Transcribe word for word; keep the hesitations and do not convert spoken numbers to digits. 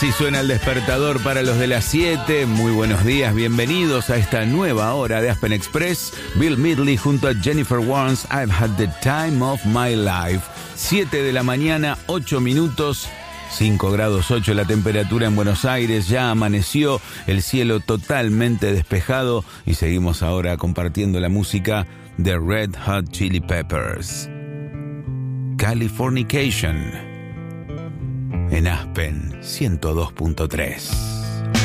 Así suena el despertador para los de las siete. Muy buenos días, bienvenidos a esta nueva hora de Aspen Express. Bill Medley junto a Jennifer Warnes, I've had the time of my life. siete de la mañana, ocho minutos. cinco grados ocho la temperatura en Buenos Aires, ya amaneció, el cielo totalmente despejado y seguimos ahora compartiendo la música de Red Hot Chili Peppers. Californication en Aspen ciento dos punto tres.